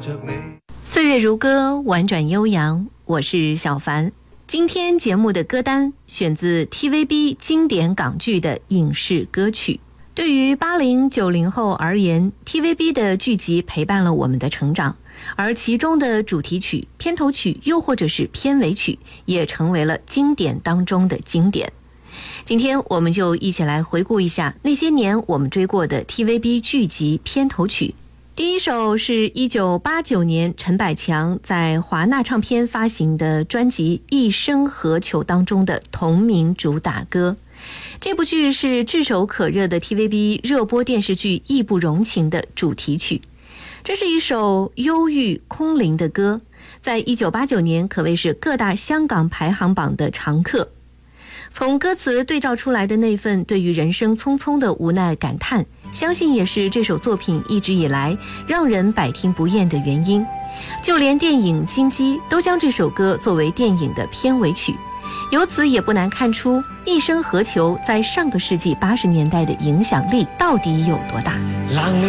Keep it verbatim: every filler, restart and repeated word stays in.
着你。 岁月如歌，婉转悠扬，我是小凡。今天节目的歌单选自 T V B 经典港剧的影视歌曲。对于八零九零后而言， T V B 的剧集陪伴了我们的成长，而其中的主题曲、片头曲又或者是片尾曲也成为了经典当中的经典。今天我们就一起来回顾一下那些年我们追过的 T V B 剧集片头曲。第一首是一九八九年陈百强在华纳唱片发行的专辑《一生何求》当中的同名主打歌。这部剧是炙手可热的 T V B 热播电视剧《义不容情》的主题曲。这是一首忧郁空灵的歌，在一九八九年可谓是各大香港排行榜的常客。从歌词对照出来的那份对于人生匆匆的无奈感叹，相信也是这首作品一直以来让人百听不厌的原因。就连电影《金鸡》都将这首歌作为电影的片尾曲，由此也不难看出《一生何求》在上个世纪八十年代的影响力到底有多大。 冷了